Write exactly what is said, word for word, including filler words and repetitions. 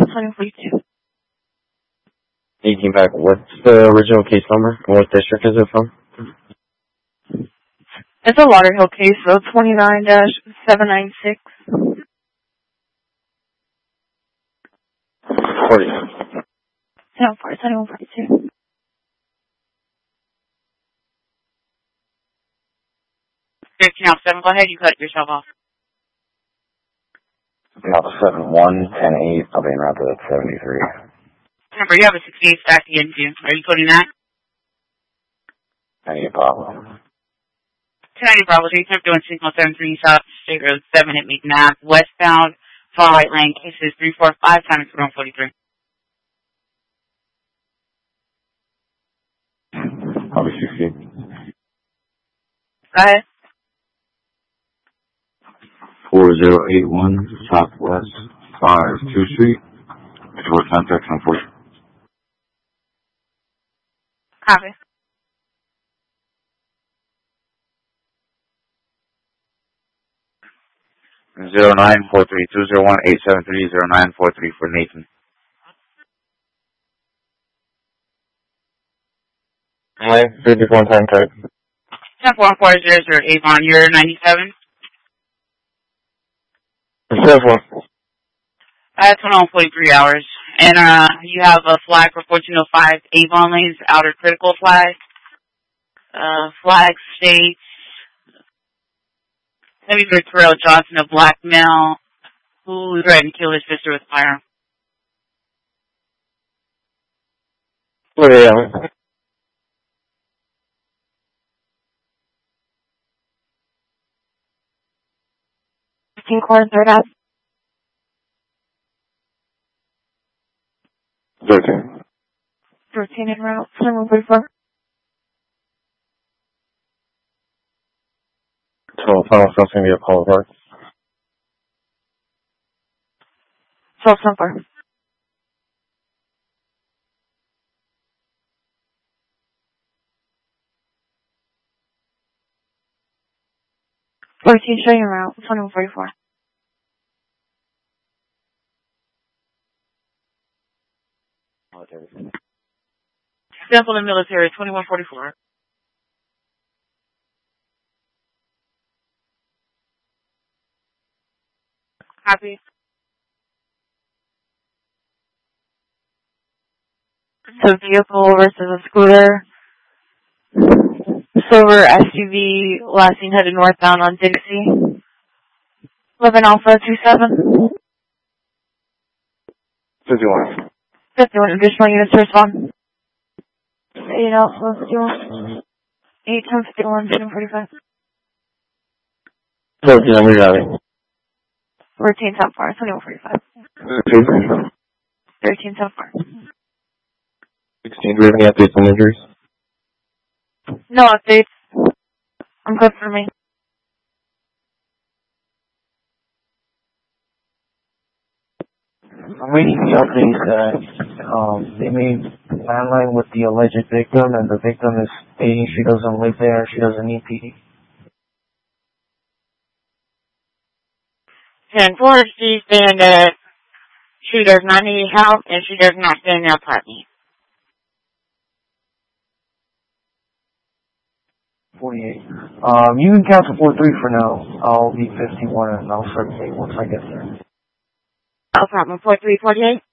twenty forty-two. eighteen back. What's the original case number? And what district is it from? It's a Lauderhill case, so twenty-nine dash seven nine six. forty. No, for twenty-one forty-two. fifteen out seven, go ahead, you cut yourself off. Alpha seven one, ten eight, I'll be en route to seventy-three. Remember, you have a sixty-eight stack to get into. Are you coding that? Any problem? ten ninety Bravo, Jason, I'm doing signal seven three South State Road seven at McNabb, westbound, fall right lane, cases three four five, time is one forty-three. I'll be sixty. Go ahead. four zero eight one, Southwest five two Street. Short contact on forty. Copy. Zero nine four three two zero one eight seven three zero nine four three for Nathan. nine fifty-one time type. ten four four zero zero Avon, you're ninety-seven. It one. That's one forty-three hours. And uh, you have a flag for fourteen oh five Avon Lanes, outer critical flag. Uh, flag states, Heavy Terrell Johnson, a black male who threatened to kill his sister with fire. Oh, yeah. fifteen cars, third up. thirteen. thirteen en route, twenty-one forty-four. twelve, final something to Apollo Park. twelve somewhere. fourteen, show your route, twenty-one forty-four. Simple and military, twenty-one forty-four. Copy. So vehicle versus a scooter. Silver S U V, last seen headed northbound on Dixie. eleven Alpha two seven. fifty-one. fifty-one additional units to respond. eight Alpha fifty-one. eight times fifty-one, seven forty-five. thirteen, we got it. fourteen top far, twenty-one forty-five. thirteen. thirteen top far. sixteen, do we have any updates on injuries? No updates. I'm good for me. I'm reading the update that um, they made landline with the alleged victim, and the victim is stating she doesn't live there, she doesn't need P D. ten four, she's saying that she does not need help and she does not stay in the apartment. forty-eight. Um, you can count to four three for now. I'll be fifty-one and I'll circulate once I get there. No problem. four three forty-eight.